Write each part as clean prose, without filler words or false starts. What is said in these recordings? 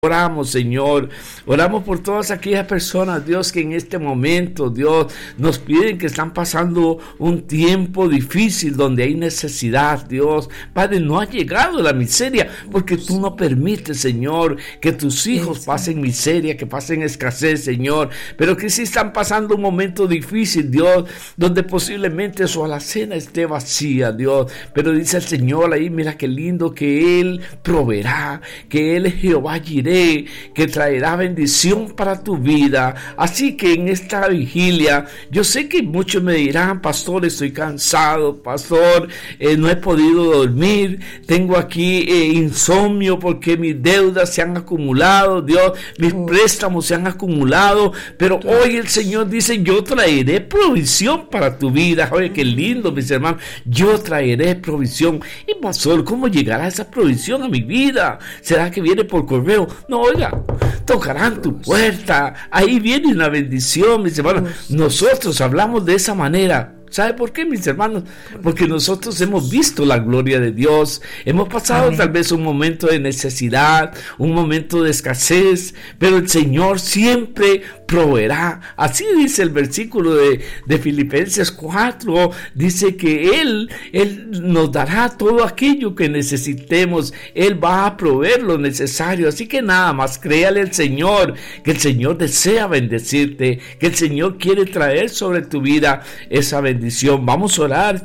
Oramos, Señor, oramos por todas aquellas personas, Dios, que en este momento, Dios, nos piden que están pasando un tiempo difícil donde hay necesidad, Dios. Padre, no ha llegado la miseria porque tú no permites, Señor, que tus hijos pasen miseria, que pasen escasez, Señor, pero que sí están pasando un momento difícil, Dios, donde posiblemente su alacena esté vacía, Dios, pero dice el Señor ahí, mira qué lindo, que Él proveerá, que Él es Jehová Jireh, que traerá bendición para tu vida. Así que en esta vigilia, yo sé que muchos me dirán, pastor, estoy cansado, pastor, no he podido dormir, tengo aquí insomnio porque mis deudas se han acumulado, Dios, mis préstamos se han acumulado, pero hoy el Señor dice, yo traeré provisión para tu vida. Oye, qué lindo, mis hermanos, yo traeré provisión. Y pastor, ¿cómo llegará esa provisión a mi vida? ¿Será que viene por correo? No, oiga, tocarán tu puerta, ahí viene una bendición, mis hermanos. Nosotros hablamos de esa manera. ¿Sabe por qué, mis hermanos? Porque nosotros hemos visto la gloria de Dios, hemos pasado tal vez un momento de necesidad, un momento de escasez, pero el Señor siempre proveerá. Así dice el versículo de Filipenses 4, dice que Él nos dará todo aquello que necesitemos, Él va a proveer lo necesario. Así que nada más, créale al Señor, que el Señor desea bendecirte, que el Señor quiere traer sobre tu vida esa bendición. Vamos a orar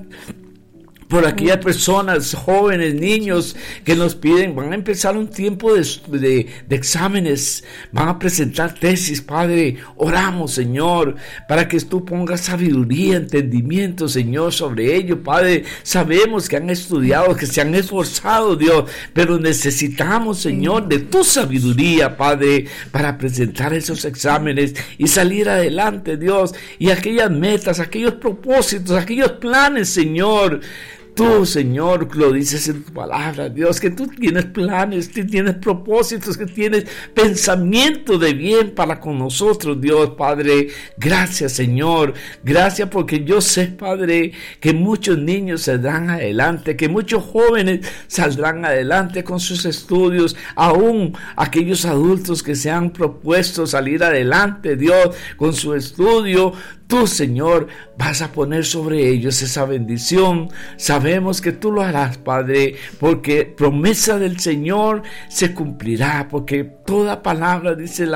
por aquellas personas, jóvenes, niños que nos piden, van a empezar un tiempo de exámenes, van a presentar tesis, Padre, oramos, Señor, para que tú pongas sabiduría, entendimiento, Señor, sobre ellos, Padre. Sabemos que han estudiado, que se han esforzado, Dios, pero necesitamos, Señor, de tu sabiduría, Padre, para presentar esos exámenes y salir adelante, Dios, y aquellas metas, aquellos propósitos, aquellos planes, Señor. Tú, Señor, lo dices en tu palabra, Dios, que tú tienes planes, que tienes propósitos, que tienes pensamiento de bien para con nosotros, Dios, Padre. Gracias, Señor. Gracias porque yo sé, Padre, que muchos niños saldrán adelante, que muchos jóvenes saldrán adelante con sus estudios, aún aquellos adultos que se han propuesto salir adelante, Dios, con su estudio. Tú, Señor, vas a poner sobre ellos esa bendición. Sabemos que tú lo harás, Padre, porque promesa del Señor se cumplirá, porque toda palabra, dicen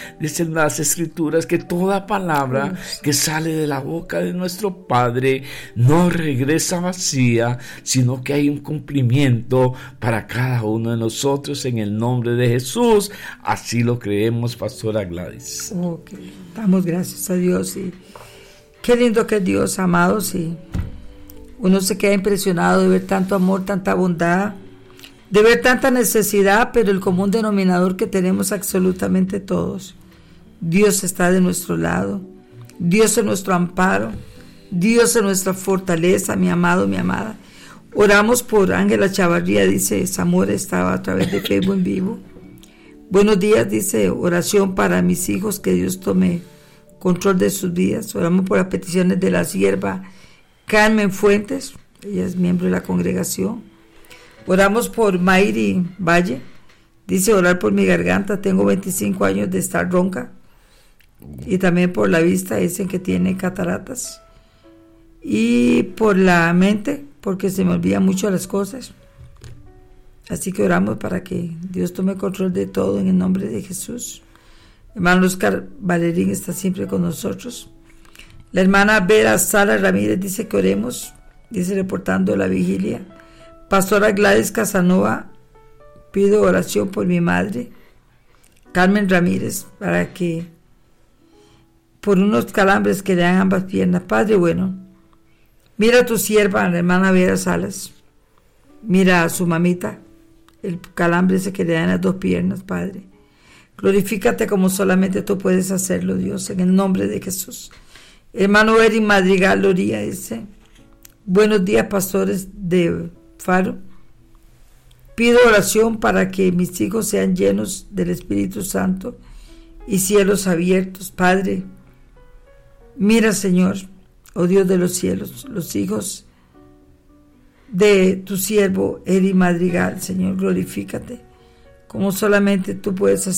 las Escrituras, que toda palabra que sale de la boca de nuestro Padre no regresa vacía, sino que hay un cumplimiento para cada uno de nosotros en el nombre de Jesús. Así lo creemos, Pastora Gladys. Okay. Damos gracias a Dios y qué lindo que es Dios, amados, y uno se queda impresionado de ver tanto amor, tanta bondad, de ver tanta necesidad, pero el común denominador que tenemos absolutamente todos. Dios está de nuestro lado, Dios es nuestro amparo, Dios es nuestra fortaleza, mi amado, mi amada. Oramos por Ángela Chavarría, dice, Zamora estaba a través de Facebook en vivo. Buenos días, dice, oración para mis hijos, que Dios tome control de sus vidas. Oramos por las peticiones de la sierva Carmen Fuentes, ella es miembro de la congregación. Oramos por Mayri Valle, dice, orar por mi garganta, tengo 25 años de estar ronca, y también por la vista, dicen que tiene cataratas, y por la mente, porque se me olvidan mucho las cosas. Así que oramos para que Dios tome control de todo en el nombre de Jesús. Hermano Oscar Valerín está siempre con nosotros. La hermana Vera Sara Ramírez dice que oremos, dice reportando la vigilia. Pastora Gladys Casanova, pido oración por mi madre, Carmen Ramírez, para que por unos calambres que le dan ambas piernas. Padre bueno, mira a tu sierva, la hermana Vera Salas, mira a su mamita, el calambre ese que le dan las dos piernas, Padre. Glorifícate como solamente tú puedes hacerlo, Dios, en el nombre de Jesús. Hermano Eric Madrigal Loría dice, buenos días, pastores de Faro. Pido oración para que mis hijos sean llenos del Espíritu Santo y cielos abiertos. Padre, mira, Señor, oh Dios de los cielos, los hijos de tu siervo Eric Madrigal, Señor, glorifícate como solamente tú puedes hacer.